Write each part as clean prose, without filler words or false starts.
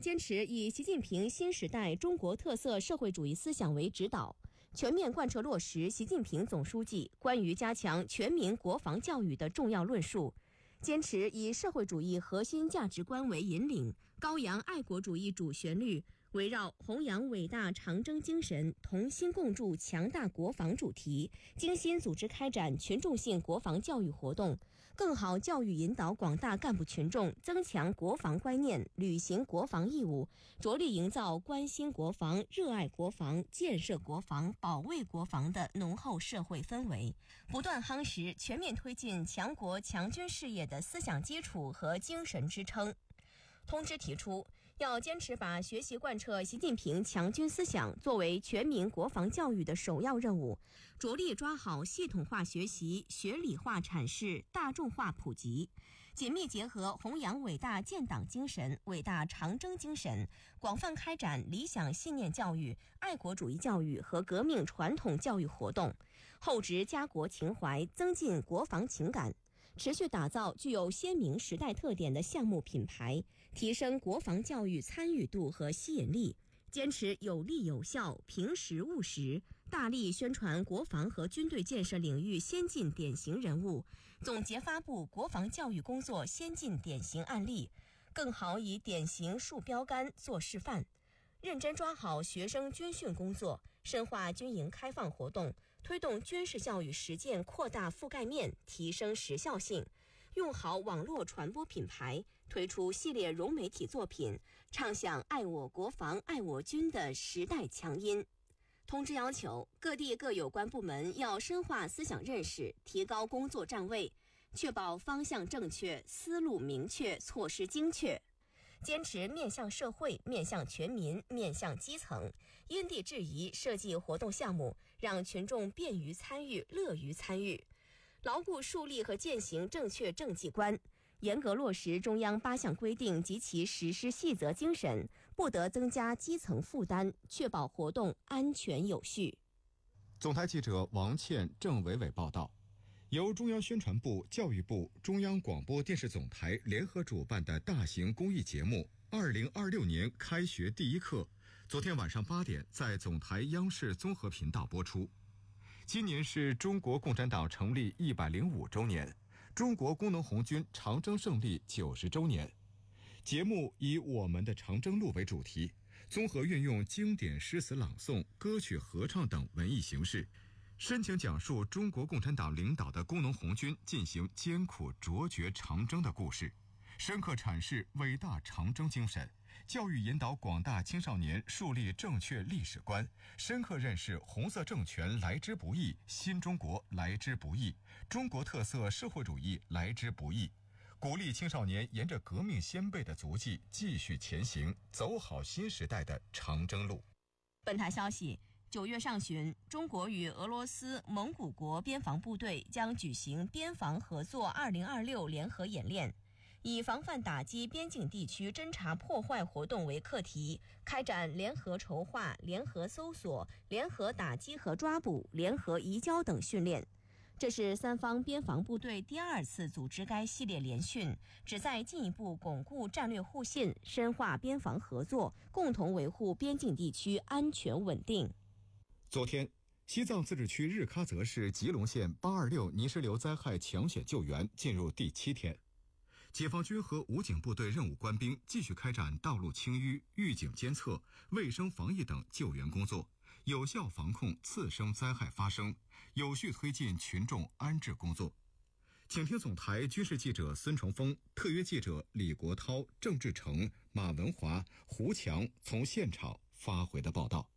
坚持以习近平新时代中国特色社会主义思想为指导，全面贯彻落实习近平总书记关于加强全民国防教育的重要论述，坚持以社会主义核心价值观为引领，高扬爱国主义主旋律，围绕弘扬伟大长征精神、同心共筑强大国防主题，精心组织开展群众性国防教育活动，更好教育引导广大干部群众增强国防观念，履行国防义务，着力营造关心国防、热爱国防、建设国防、保卫国防的浓厚社会氛围，不断夯实全面推进强国强军事业的思想基础和精神支撑。通知提出，要坚持把学习贯彻习近平强军思想作为全民国防教育的首要任务，着力抓好系统化学习、学理化阐释、大众化普及，紧密结合弘扬伟大建党精神、伟大长征精神，广泛开展理想信念教育、爱国主义教育和革命传统教育活动，厚植家国情怀，增进国防情感，持续打造具有鲜明时代特点的项目品牌，提升国防教育参与度和吸引力，坚持有力有效、平实务实，大力宣传国防和军队建设领域先进典型人物，总结发布国防教育工作先进典型案例，更好以典型树标杆做示范，认真抓好学生军训工作，深化军营开放活动，推动军事教育实践扩大覆盖面，提升时效性，用好网络传播品牌，推出系列融媒体作品，唱响爱我国防、爱我军的时代强音。通知要求，各地各有关部门要深化思想认识，提高工作站位，确保方向正确、思路明确、措施精确。坚持面向社会、面向全民、面向基层，因地制宜设计活动项目，让群众便于参与、乐于参与，牢固树立和践行正确政绩观，严格落实中央8项规定及其实施细则精神，不得增加基层负担，确保活动安全有序。 总台记者王倩、郑伟伟报道。由中央宣传部、教育部、中央广播电视总台联合主办的大型公益节目2026年开学第一课，昨天晚上8点在总台央视综合频道播出。今年是中国共产党成立105周年，中国工农红军长征胜利90周年。节目以我们的长征路为主题，综合运用经典诗词朗诵、歌曲合唱等文艺形式，深情讲述中国共产党领导的工农红军进行艰苦卓绝长征的故事，深刻阐释伟大长征精神，教育引导广大青少年树立正确历史观，深刻认识红色政权来之不易、新中国来之不易、中国特色社会主义来之不易，鼓励青少年沿着革命先辈的足迹继续前行，走好新时代的长征路。 本台消息，9月上旬，中国与俄罗斯、蒙古国边防部队将举行边防合作2026联合演练，以防范打击边境地区侦察破坏活动为课题，开展联合筹划、联合搜索、联合打击和抓捕、联合移交等训练。这是3方边防部队第2次组织该系列联训，旨在进一步巩固战略互信，深化边防合作，共同维护边境地区安全稳定。 昨天，西藏自治区日喀则市吉隆县826泥石流灾害抢险救援进入第7天，解放军和武警部队任务官兵继续开展道路清淤、预警监测、卫生防疫等救援工作，有效防控次生灾害发生，有序推进群众安置工作。请听总台军事记者孙崇峰、特约记者李国涛、郑志成、马文华、胡强从现场发回的报道。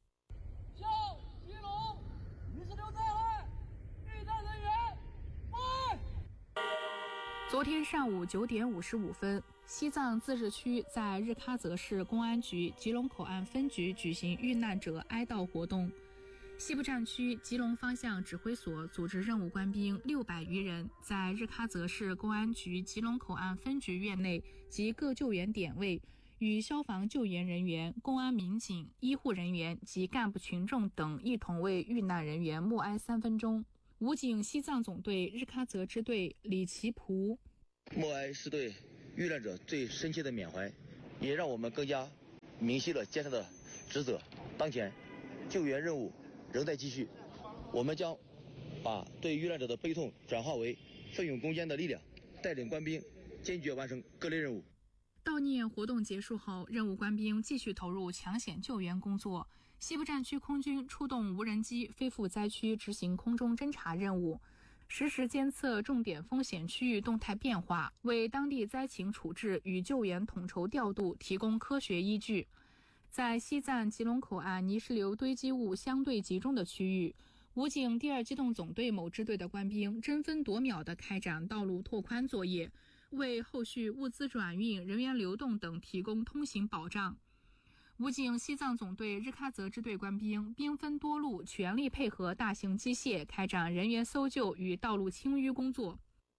昨天上午9点55分，西藏自治区在日喀则市公安局吉隆口岸分局举行遇难者哀悼活动。西部战区吉隆方向指挥所组织任务官兵600余人，在日喀则市公安局吉隆口岸分局院内及各救援点位，与消防救援人员、公安民警、医护人员及干部群众等一同为遇难人员默哀3分钟。武警西藏总队日喀则支队李奇普： 默哀是对遇难者最深切的缅怀，也让我们更加明晰了肩上的职责。当前救援任务仍在继续，我们将把对遇难者的悲痛转化为奋勇攻坚的力量，带领官兵坚决完成各类任务。 悼念活动结束后，任务官兵继续投入抢险救援工作。西部战区空军出动无人机飞赴灾区执行空中侦察任务，实时监测重点风险区域动态变化，为当地灾情处置与救援统筹调度提供科学依据。在西藏吉隆口岸泥石流堆积物相对集中的区域，武警第2机动总队某支队的官兵争分夺秒地开展道路拓宽作业，为后续物资转运、人员流动等提供通行保障。武警西藏总队日喀则支队官兵兵分多路，全力配合大型机械开展人员搜救与道路清淤工作。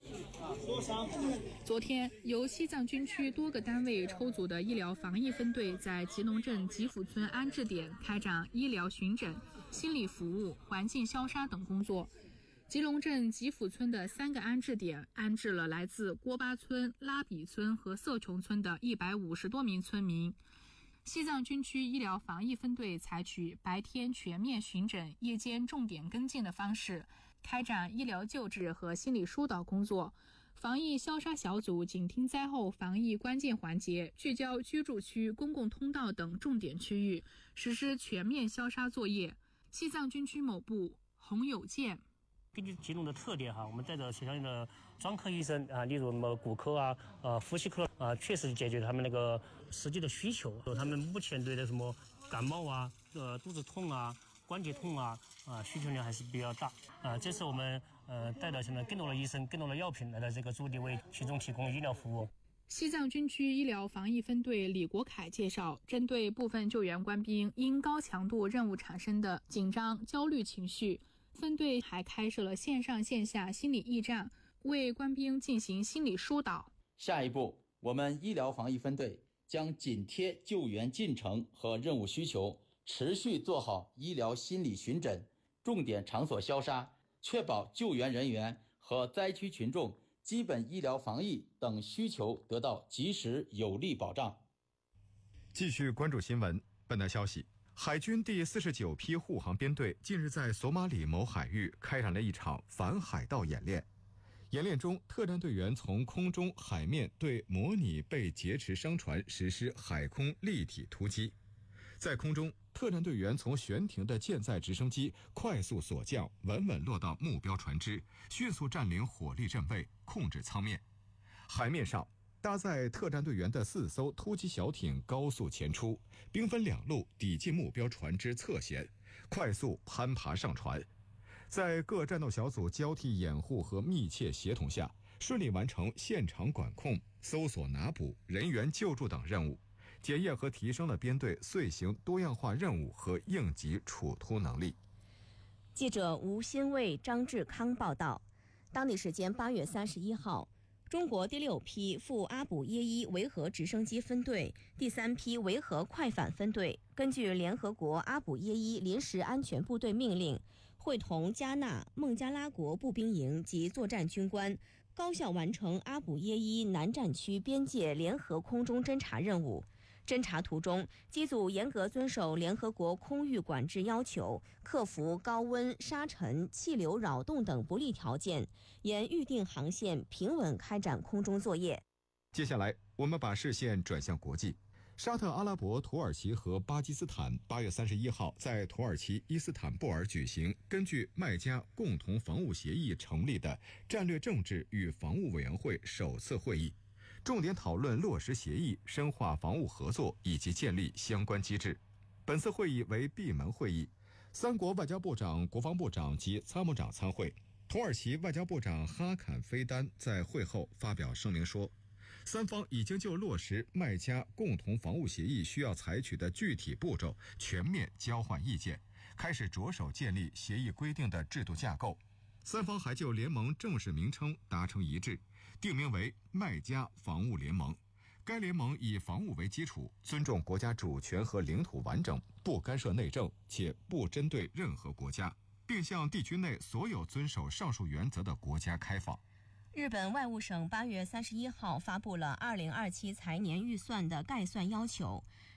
昨天，由西藏军区多个单位抽组的医疗防疫分队在吉隆镇吉府村安置点开展医疗巡诊、心理服务、环境消杀等工作。吉隆镇吉府村的3个安置点安置了来自郭巴村、拉比村和色琼村的150多名村民。西藏军区医疗防疫分队采取白天全面巡诊、夜间重点跟进的方式，开展医疗救治和心理疏导工作。防疫消杀小组紧盯灾后防疫关键环节，聚焦居住区、公共通道等重点区域，实施全面消杀作业。西藏军区某部洪有健： 根据吉隆的特点我们在这协调的专科医生例如什么骨科呼吸科确实解决他们那个实际的需求。他们目前对的什么感冒肚子痛关节痛需求量还是比较大这次我们带了更多的医生、更多的药品来到这个驻地，为群众提供医疗服务。 西藏军区医疗防疫分队李国凯介绍，针对部分救援官兵因高强度任务产生的紧张、焦虑情绪，分队还开设了线上线下心理驿站，为官兵进行心理疏导。 下一步，我们医疗防疫分队将紧贴救援进程和任务需求，持续做好医疗心理巡诊、重点场所消杀，确保救援人员和灾区群众基本医疗防疫等需求得到及时有力保障。 继续关注新闻。本台消息，海军第49批护航编队近日在索马里某海域开展了一场反海盗演练。演练中，特战队员从空中、海面对模拟被劫持商船实施海空立体突击。在空中，特战队员从悬停的舰载直升机快速锁降，稳稳落到目标船只，迅速占领火力阵位，控制舱面。海面上，搭载特战队员的4艘突击小艇高速前出，兵分2路抵近目标船只侧舷，快速攀爬上船。在各战斗小组交替掩护和密切协同下，顺利完成现场管控、搜索拿捕、人员救助等任务，检验和提升了编队遂行多样化任务和应急处突能力。 记者吴新卫、张志康报道，当地时间8月31号，中国第6批赴阿卜耶伊维和直升机分队、第3批维和快反分队根据联合国阿卜耶伊临时安全部队命令，会同加纳、孟加拉国步兵营及作战军官，高效完成阿卜耶伊南战区边界联合空中侦察任务。侦察途中，机组严格遵守联合国空域管制要求，克服高温、沙尘、气流扰动等不利条件，沿预定航线平稳开展空中作业。 接下来，我们把视线转向国际。沙特阿拉伯、土耳其和巴基斯坦8月31号在土耳其伊斯坦布尔举行根据麦加共同防务协议成立的战略政治与防务委员会首次会议，重点讨论落实协议、深化防务合作以及建立相关机制。本次会议为闭门会议，3国外交部长、国防部长及参谋长参会。土耳其外交部长哈坎菲丹在会后发表声明说，3方已经就落实麦加共同防务协议需要采取的具体步骤全面交换意见，开始着手建立协议规定的制度架构。3方还就联盟正式名称达成一致，定名为麦加防务联盟。该联盟以防务为基础，尊重国家主权和领土完整，不干涉内政，且不针对任何国家，并向地区内所有遵守上述原则的国家开放。 日本外务省8月31号发布了2027财年预算的概算要求，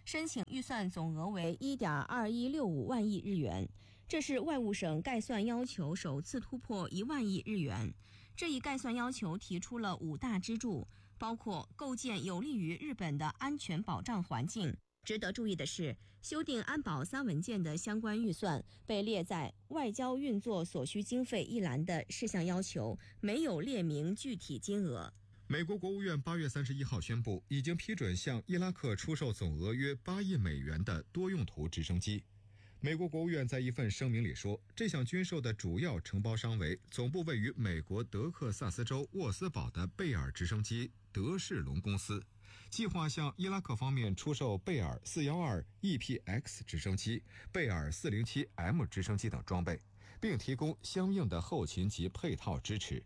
申请预算总额为1.2165万亿日元，这是外务省概算要求首次突破1万亿日元。这一概算要求提出了5大支柱，包括构建有利于日本的安全保障环境。值得注意的是，修订安保3文件的相关预算被列在外交运作所需经费一栏的事项要求，没有列明具体金额。 美国国务院8月31号宣布，已经批准向伊拉克出售总额约8亿美元的多用途直升机。美国国务院在一份声明里说，这项军售的主要承包商为总部位于美国德克萨斯州沃斯堡的贝尔直升机德士隆公司，计划向伊拉克方面出售贝尔412 EPX 直升机、贝尔407M 直升机等装备，并提供相应的后勤及配套支持。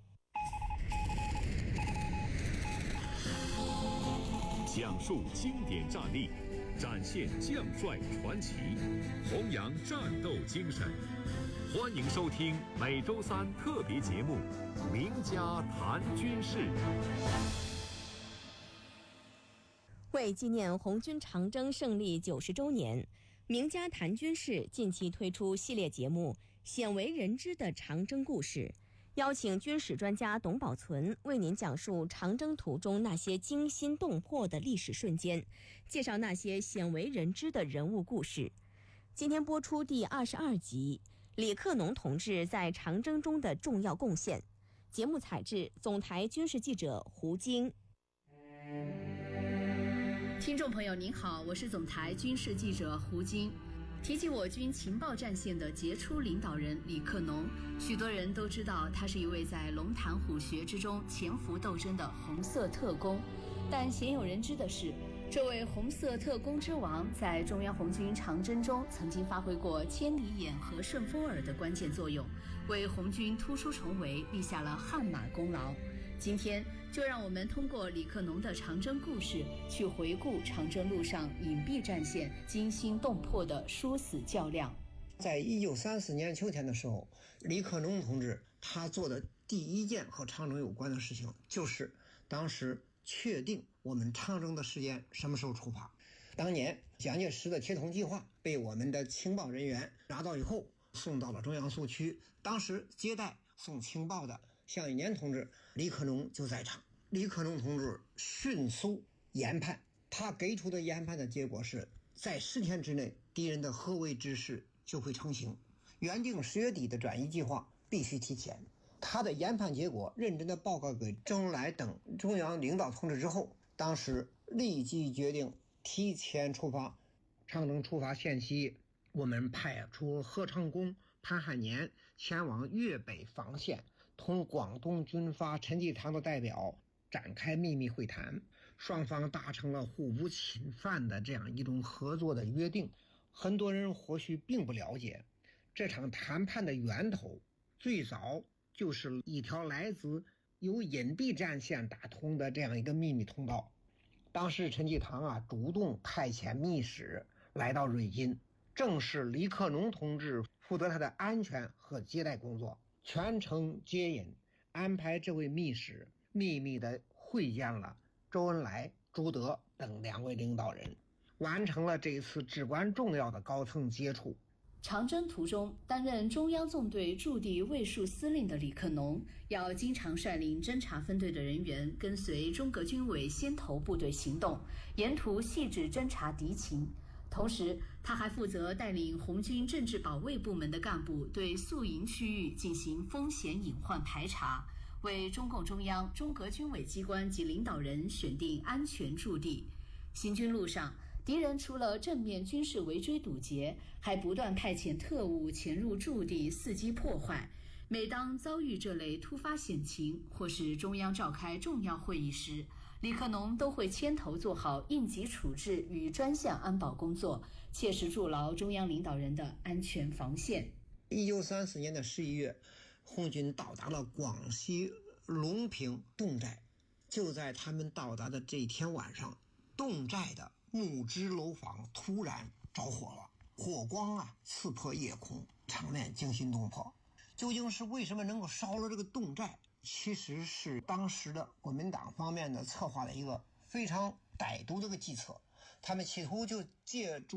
讲述经典战例，展现将帅传奇，弘扬战斗精神。欢迎收听每周3特别节目《名家谈军事》。 为纪念红军长征胜利90周年，名家谈军事近期推出系列节目《鲜为人知的长征故事》，邀请军史专家董宝存为您讲述长征途中那些惊心动魄的历史瞬间，介绍那些鲜为人知的人物故事。今天播出第22集，李克农同志在长征中的重要贡献。节目采制总台军事记者胡晶。 听众朋友您好，我是总台军事记者胡晶。提起我军情报战线的杰出领导人李克农，许多人都知道他是一位在龙潭虎穴之中潜伏斗争的红色特工。但鲜有人知的是，这位红色特工之王在中央红军长征中曾经发挥过千里眼和顺风耳的关键作用，为红军突出重围立下了汗马功劳。今天就让我们通过李克农的长征故事，去回顾长征路上隐蔽战线惊心动魄的殊死较量。 在1934年秋天的时候，李克农同志他做的第一件和长征有关的事情，就是当时确定我们长征的时间什么时候出发。当年蒋介石的铁桶计划被我们的情报人员拿到以后，送到了中央苏区。当时接待送情报的项羽年同志，李克农就在场。李克农同志迅速研判，他给出的研判的结果是在10天之内，敌人的合围之势就会成型。原定10月底的转移计划必须提前。他的研判结果认真的报告给周恩来等中央领导同志之后，当时立即决定提前出发。长征出发前夕，我们派出何成功、潘汉年前往粤北防线，同广东军阀陈济棠的代表展开秘密会谈，双方达成了互不侵犯的这样一种合作的约定。很多人或许并不了解，这场谈判的源头最早就是一条来自由隐蔽战线打通的这样一个秘密通道。当时陈济棠主动派遣密使来到瑞金，正是李克农同志负责他的安全和接待工作，全程接引，安排这位密使秘密地会见了周恩来、朱德等2位领导人，完成了这次至关重要的高层接触。 长征途中，担任中央纵队驻地卫戍司令的李克农，要经常率领侦察分队的人员跟随中革军委先头部队行动，沿途细致侦察敌情。同时，他还负责带领红军政治保卫部门的干部对宿营区域进行风险隐患排查，为中共中央、中革军委机关及领导人选定安全驻地。行军路上，敌人除了正面军事围追堵截，还不断派遣特务潜入驻地伺机破坏。每当遭遇这类突发险情，或是中央召开重要会议时，李克农都会牵头做好应急处置与专项安保工作，切实筑牢中央领导人的安全防线。 1934年的11月，红军到达了广西隆平侗寨。就在他们到达的这一天晚上，侗寨的木质楼房突然着火了，火光刺破夜空，场面惊心动魄。究竟是为什么能够烧了这个侗寨？其实是当时的国民党方面的策划的一个非常歹毒的一个计策， 他们企图就借助